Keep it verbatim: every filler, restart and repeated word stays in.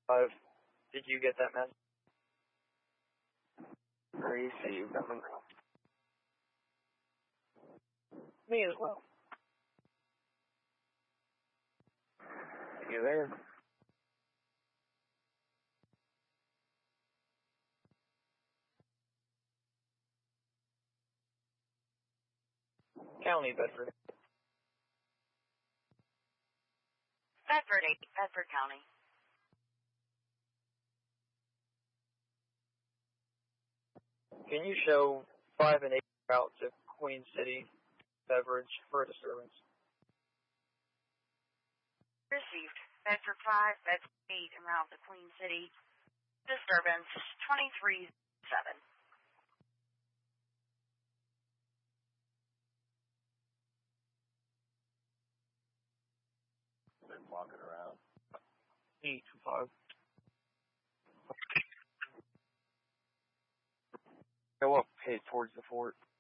Five. Did you get that message? Received. Me as well. You there? County, Bedford. Bedford, eight, Bedford County. Can you show five and eight route to Queen City, Beverage for a disturbance? Received. Bedford five, Bedford eight, en route to Queen City. Disturbance twenty-three seven. Been walking around. Eight to five. Go up, head towards the fort.